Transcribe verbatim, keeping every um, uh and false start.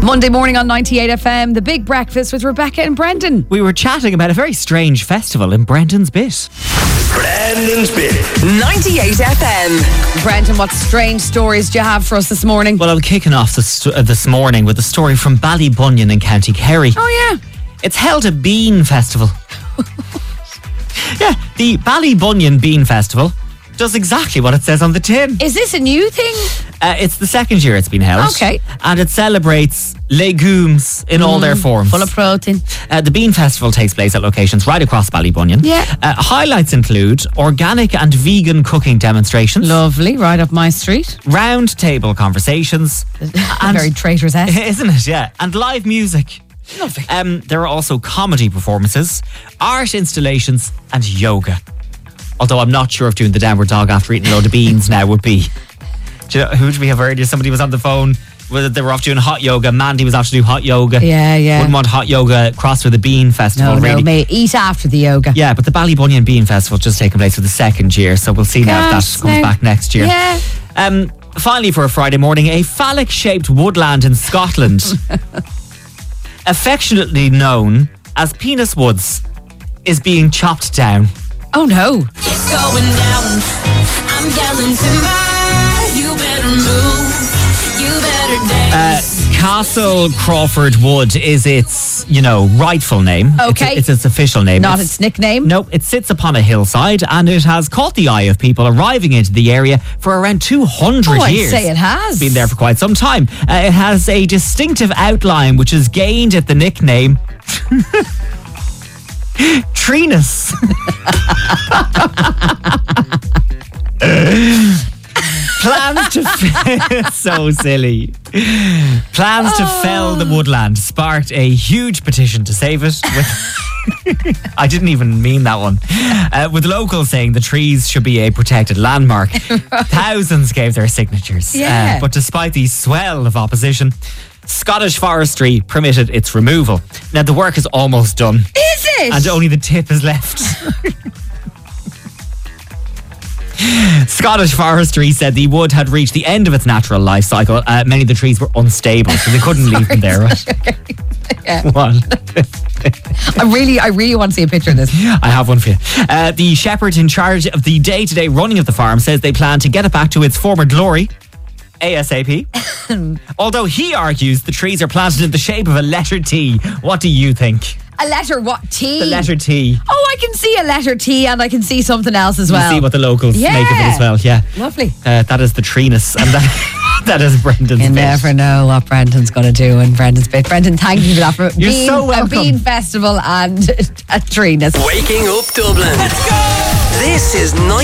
Monday morning on ninety-eight F M, The Big Breakfast with Rebecca and Brendan. We were chatting about a very strange festival in Brendan's Bit. Brendan's Bit. ninety-eight F M. Brendan, what strange stories do you have for us this morning? Well, I'm kicking off this, uh, this morning with a story from Ballybunion in County Kerry. Oh, yeah. It's held a bean festival. Yeah, the Ballybunion Bean Festival does exactly what it says on the tin. Is this a new thing? Uh, it's the second year it's been held. Okay. And it celebrates legumes in all their forms. Full of protein. Uh, the Bean Festival takes place at locations right across Ballybunion. Yeah. Uh, highlights include organic and vegan cooking demonstrations. Lovely, right up my street. Round table conversations. and, Very traitorous-esque. Isn't it? Yeah. And live music. Lovely. Um, there are also comedy performances, art installations and yoga. Although I'm not sure if doing the downward dog after eating a load of beans now would be. Do you know, who did we have earlier? Somebody was on the phone. They were off doing hot yoga. Mandy was off to do hot yoga. Yeah, yeah. Wouldn't want hot yoga crossed with the Bean Festival, No, really. no, mate. Eat after the yoga. Yeah, but the Ballybunion Bean Festival just taking place for the second year, so we'll see now if Gosh, that comes no. back next year. Yeah. Um, finally, for a Friday morning, a phallic-shaped woodland in Scotland, affectionately known as Penis Woods, is being chopped down. Oh, no. It's going down. I'm yelling timber. You better move. You better dance. Uh, Castle Crawford Wood is its, you know, rightful name. Okay. It's, it's its official name. Not It's- its nickname. No, it sits upon a hillside and it has caught the eye of people arriving into the area for around two hundred Oh, I'd years. say it has. Been there for quite some time. Uh, it has a distinctive outline which has gained it the nickname Treenus. Plans to f- so silly. Plans to fell the woodland sparked a huge petition to save it. With I didn't even mean that one. Uh, with locals saying the trees should be a protected landmark. Thousands gave their signatures. Yeah. Uh, but despite the swell of opposition, Scottish Forestry permitted its removal. Now the work is almost done. Is it? And only the tip is left. Scottish Forestry said the wood had reached the end of its natural life cycle. Uh, many of the trees were unstable, so they couldn't leave them there. Right? Yeah. What? I really, I really want to see a picture of this. I have one for you. Uh, the shepherd in charge of the day-to-day running of the farm says they plan to get it back to its former glory ASAP. Although he argues the trees are planted in the shape of a letter T. What do you think? A letter what? T? The letter T. Oh, I can see a letter T and I can see something else as well. You see what the locals Yeah. make of it as well. Yeah. Lovely. Uh, that is the Treenus. And that, that is Brendan's You bit. never know what Brendan's going to do in Brendan's Bit. Brendan, thank you for that. For You're being, so welcome. A bean festival and a treeness. Waking up Dublin. Let's go. This is